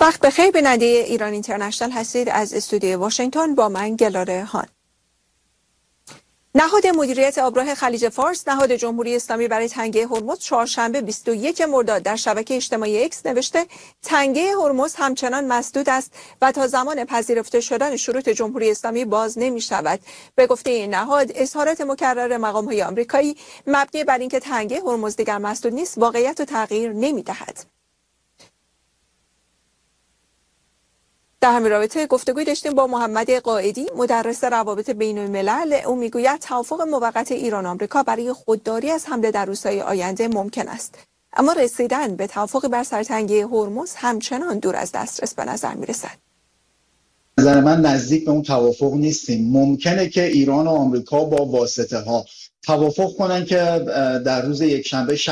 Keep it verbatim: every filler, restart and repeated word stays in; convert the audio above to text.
وقت بخیر، بیننده ایران اینترنشنال هستید. از استودیوی واشنگتن با من گلاره هان. نهاد مدیریت آبراه خلیج فارس، نهاد جمهوری اسلامی برای تنگه هرمز، چهارشنبه بیست و یکم مرداد در شبکه اجتماعی اکس نوشته تنگه هرمز همچنان مسدود است و تا زمان پذیرفته شدن شروط جمهوری اسلامی باز نمی شود. به گفته این نهاد، اظهارات مکرر مقام‌های آمریکایی مبنی بر اینکه تنگه هرمز دیگر مسدود نیست، واقعیت و تغییر نمی دهد. در همین رابطه گفتگوی داشتیم با محمد قائدی، مدرس روابط بین الملل. او میگوید توافق موقت ایران آمریکا برای خودداری از حمله در روزهای آینده ممکن است، اما رسیدن به توافق بر سر تنگه هرمز همچنان دور از دسترس به نظر میرسد. نظر من نزدیک به اون توافق نیستیم. ممکنه که ایران و آمریکا با واسطه ها توافق کنن که در روز یکشنبه